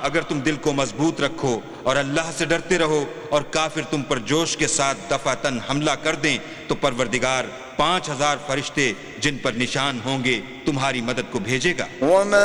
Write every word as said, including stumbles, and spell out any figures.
अगर तुम दिल को मजबूत रखो और अल्लाह से डरते रहो और काफिर तुम पर जोश के साथ दफातन हमला कर दें तो परवरदिगार पांच हजार फरिश्ते जिन पर निशान होंगे तुम्हारी मदद को भेजेगा।